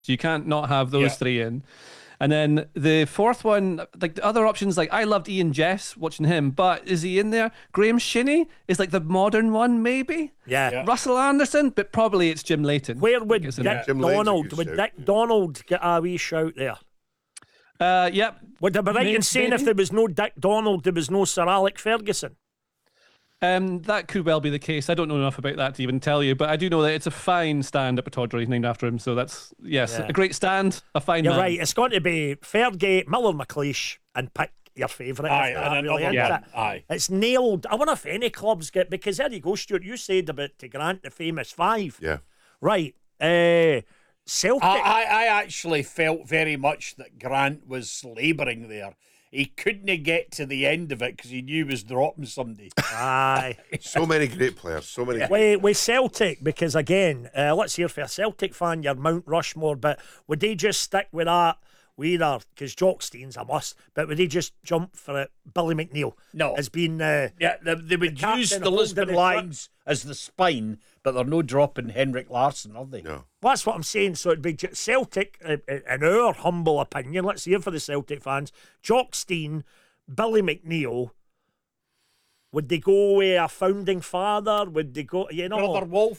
You can't not have those three in. And then the fourth one, like the other options, like I loved Ian Jess watching him, but is he in there? Graham Shinney is like the modern one, maybe. Yeah. Russell Anderson, but probably it's Jim Leighton. Where would Dick Donald? Would Dick Donald get a wee shout there? Yep. Would I be right in saying if there was no Dick Donald, there was no Sir Alex Ferguson? That could well be the case. I don't know enough about that to even tell you, but I do know that it's a fine stand at Pittodrie named after him. So that's, a great stand, a fine You're man. right. It's going to be Fergie, Miller McLeish, and pick your favourite. Aye. It's nailed. I wonder if any clubs get, because there you go, Stuart. You said about to Grant the famous five. Yeah. Right. Celtic. I actually felt very much that Grant was labouring there. He couldn't get to the end of it because he knew he was dropping somebody. Aye. So many great players. So many. With Celtic, because again, let's hear for a Celtic fan, your Mount Rushmore, but would they just stick with that? Either, because Jock Stein's a must, but would they just jump for it? Billy McNeil has been they would use the Lisbon Lions as the spine, but they're no dropping Henrik Larsson, are they? No. Well, that's what I'm saying. So it'd be Celtic, in our humble opinion, let's hear for the Celtic fans, Jock Stein, Billy McNeil. Would they go with a founding father? Would they go, Brother